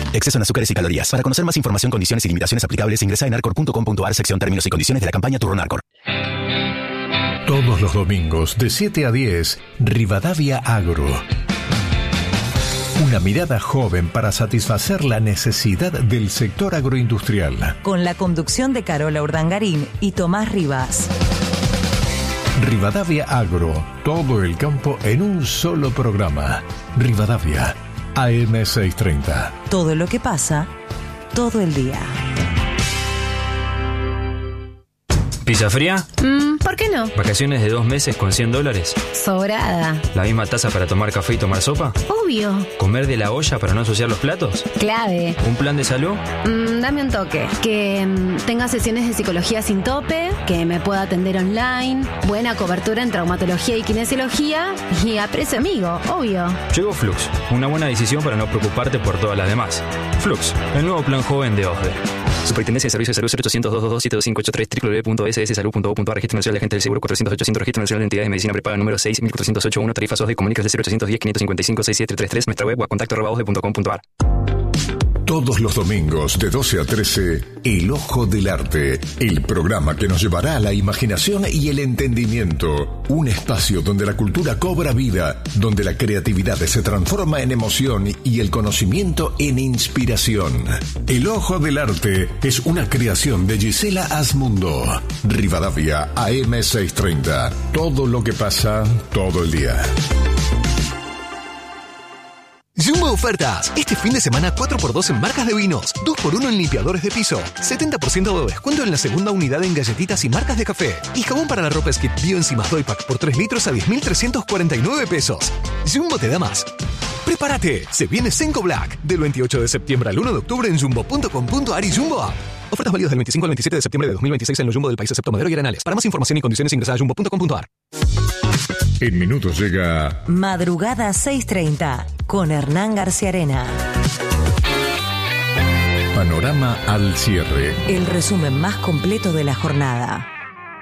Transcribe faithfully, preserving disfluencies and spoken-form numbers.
Exceso en azúcares y calorías. Para conocer más información, condiciones y limitaciones aplicables, ingresa en arcor punto com punto ar, sección términos y condiciones de la campaña Turrón Arcor. Todos los domingos de siete a diez, Rivadavia Agro. Una mirada joven para satisfacer la necesidad del sector agroindustrial. Con la conducción de Carola Urdangarín y Tomás Rivas. Rivadavia Agro, todo el campo en un solo programa. Rivadavia, A M seiscientos treinta. Todo lo que pasa, todo el día. ¿Pizza fría? Mm, ¿por qué no? ¿Vacaciones de dos meses con cien dólares? Sobrada. ¿La misma taza para tomar café y tomar sopa? Obvio. ¿Comer de la olla para no ensuciar los platos? Clave. ¿Un plan de salud? Mm, dame un toque. Que mm, tenga sesiones de psicología sin tope, que me pueda atender online, buena cobertura en traumatología y kinesiología y a precio amigo, obvio. Llegó Flux, una buena decisión para no preocuparte por todas las demás. Flux, el nuevo plan joven de OSDE. Superintendencia de Servicios de Salud cero ochocientos, doscientos veintidós, siete dos cinco ocho tres, doble u doble u doble u punto s s salud punto gov punto a r, Registro Nacional de Agentes del Seguro cuatrocientos ochocientos, Registro Nacional de Entidades de Medicina Prepaga número seis mil cuatrocientos ochenta y uno, tarifas OSDE, comunicas de cero ochocientos diez, quinientos cincuenta y cinco, sesenta y siete treinta y tres, nuestra web o a contacto arroba osde punto com punto a r. Todos los domingos de doce a trece, El Ojo del Arte, el programa que nos llevará a la imaginación y el entendimiento. Un espacio donde la cultura cobra vida, donde la creatividad se transforma en emoción y el conocimiento en inspiración. El Ojo del Arte es una creación de Gisela Asmundo. Rivadavia, A M seiscientos treinta. Todo lo que pasa, todo el día. Jumbo Ofertas. Este fin de semana cuatro por dos en marcas de vinos, dos por uno en limpiadores de piso, setenta por ciento de descuento en la segunda unidad en galletitas y marcas de café. Y jabón para la ropa Skip Bioenzimas Doypack por tres litros a diez mil trescientos cuarenta y nueve pesos. Jumbo te da más. ¡Prepárate! Se viene Senko Black. Del veintiocho de septiembre al uno de octubre en jumbo punto com punto a r y Jumbo App. Ofertas válidas del veinticinco al veintisiete de septiembre de dos mil veintiséis en los Jumbo del país excepto Madero y Arenales. Para más información y condiciones ingresa a jumbo punto com punto a r. En minutos llega Madrugada seiscientos treinta con Hernán García Arena. Panorama al cierre. El resumen más completo de la jornada.